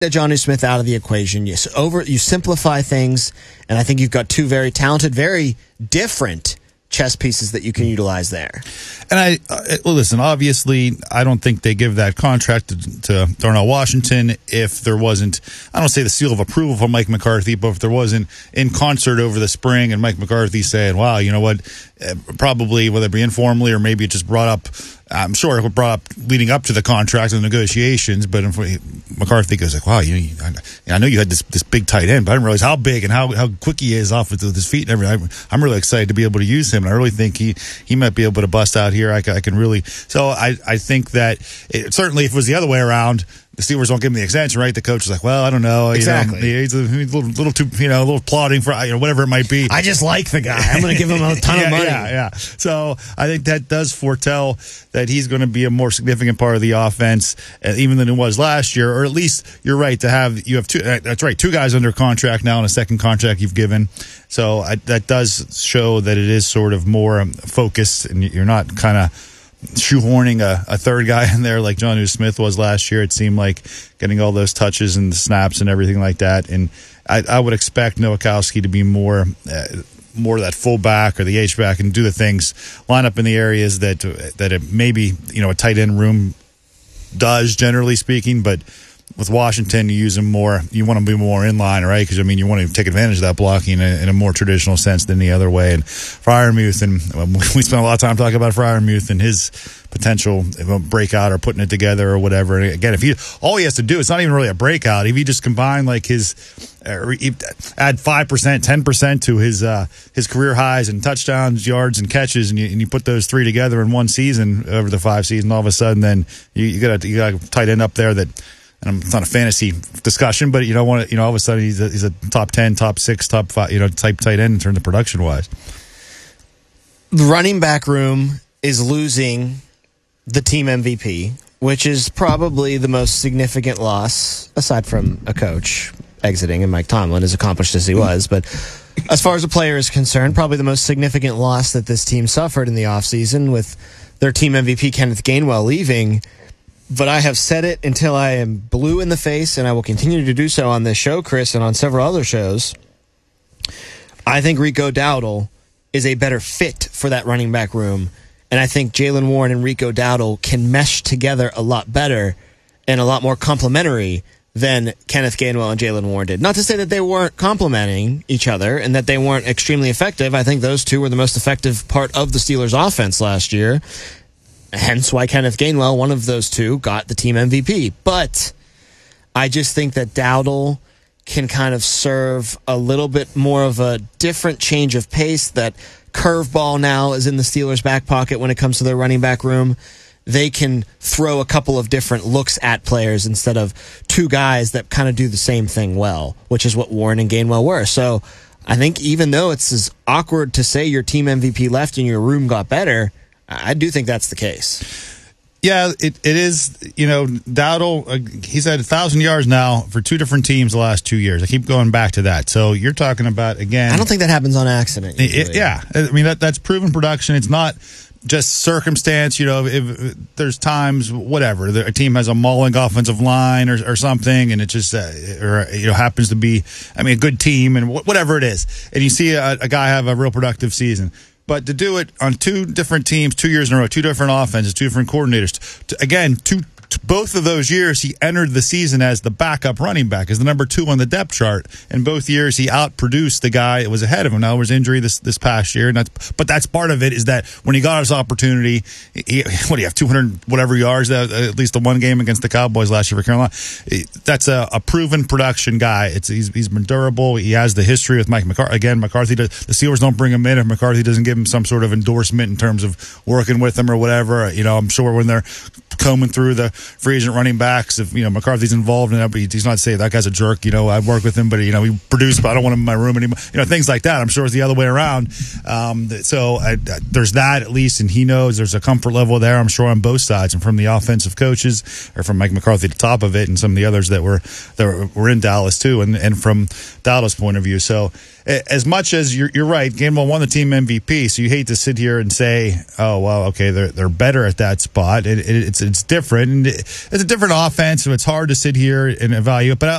Jonnu Smith out of the equation. You simplify things, and I think you've got two very talented, very different chess pieces that you can utilize there. And listen, obviously, I don't think they give that contract to Darnell Washington if there wasn't, I don't say the seal of approval from Mike McCarthy, but if there wasn't in concert over the spring and Mike McCarthy saying, wow, you know what, probably, whether it be informally or maybe it just brought up, I'm sure it brought up leading up to the contract and the negotiations, but McCarthy goes like, wow, I know you had this big tight end, but I didn't realize how big and how quick he is off with his feet and everything. I'm really excited to be able to use him, and I really think he might be able to bust out here. I can really, so I think that certainly if it was the other way around, the Steelers don't give him the extension, right? The coach is like, well, I don't know. Exactly. He's a little too, a little plodding for, whatever it might be. I just like the guy. I'm going to give him a ton of money. Yeah. So I think that does foretell that he's going to be a more significant part of the offense, even than it was last year. Or at least you're right you have two. That's right, two guys under contract now, and a second contract you've given. So that does show that it is sort of more focused, and you're not kind of shoehorning a third guy in there like Jonnu Smith was last year. It seemed like getting all those touches and the snaps and everything like that. And I would expect Nowakowski to be more that fullback or the H-back and do the things, line up in the areas that it maybe a tight end room does, generally speaking, but with Washington, you use him more. You want to be more in line, right? Because you want to take advantage of that blocking in a more traditional sense than the other way. And Freiermuth, and we spent a lot of time talking about Freiermuth and his potential breakout or putting it together or whatever. And again, all he has to do, it's not even really a breakout. If he just combine like his add 5%, 10% to his career highs and touchdowns, yards, and catches, and you put those three together in one season over the 5 seasons, all of a sudden, then you got a tight end up there that. And it's not a fantasy discussion, but you don't want to, all of a sudden he's a top 10, top 6, top 5, type tight end in terms of production wise. The running back room is losing the team MVP, which is probably the most significant loss aside from a coach exiting and Mike Tomlin, as accomplished as he was. But as far as a player is concerned, probably the most significant loss that this team suffered in the offseason with their team MVP Kenneth Gainwell leaving. But I have said it until I am blue in the face, and I will continue to do so on this show, Chris, and on several other shows. I think Rico Dowdle is a better fit for that running back room, and I think Jaylen Warren and Rico Dowdle can mesh together a lot better and a lot more complementary than Kenneth Gainwell and Jaylen Warren did. Not to say that they weren't complementing each other and that they weren't extremely effective. I think those two were the most effective part of the Steelers' offense last year. Hence why Kenneth Gainwell, one of those two, got the team MVP. But I just think that Dowdle can kind of serve a little bit more of a different change of pace. That curveball now is in the Steelers' back pocket when it comes to their running back room. They can throw a couple of different looks at players instead of two guys that kind of do the same thing well, which is what Warren and Gainwell were. So I think even though it's as awkward to say your team MVP left and your room got better, I do think that's the case. Yeah, it is. Dowdle, he's had 1,000 yards now for two different teams the last 2 years. I keep going back to that. So you're talking about, again. I don't think that happens on accident. Yeah. I mean, that's proven production. It's not just circumstance. If there's times, whatever, a team has a mauling offensive line or something, and it just happens to be, a good team and whatever it is. And you see a guy have a real productive season. But to do it on two different teams, 2 years in a row, two different offenses, two different coordinators, both of those years, he entered the season as the backup running back, as the number 2 on the depth chart. And both years, he outproduced the guy that was ahead of him. Now, there was injury this past year, but that's part of it, is that when he got his opportunity, he 200 whatever yards, at least the one game against the Cowboys last year for Carolina. That's a proven production guy. He's been durable. He has the history with Mike McCarthy. Again, the Steelers don't bring him in if McCarthy doesn't give him some sort of endorsement in terms of working with him or whatever. I'm sure when they're combing through the free agent running backs, if McCarthy's involved in that, but he's not saying that guy's a jerk. I work with him, but he produced, but I don't want him in my room anymore. Things like that. I'm sure it's the other way around. So there's that at least, and he knows there's a comfort level there, I'm sure, on both sides, and from the offensive coaches, or from Mike McCarthy at the top of it, and some of the others that were in Dallas too, and from Dallas' point of view. So as much as you're right, Gainwell won the team MVP, so you hate to sit here and say, oh well, okay, they're better at that spot. It's different, and it's a different offense, so it's hard to sit here and evaluate. But